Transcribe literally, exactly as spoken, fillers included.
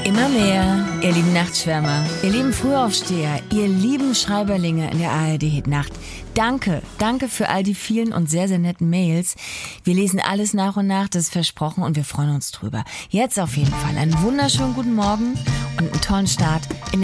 Immer mehr, ihr lieben Nachtschwärmer, ihr lieben Frühaufsteher, ihr lieben Schreiberlinge in der A R D-Nacht. Danke, danke für all die vielen und sehr, sehr netten Mails. Wir lesen alles nach und nach, das ist versprochen und wir freuen uns drüber. Jetzt auf jeden Fall einen wunderschönen guten Morgen und einen tollen Start in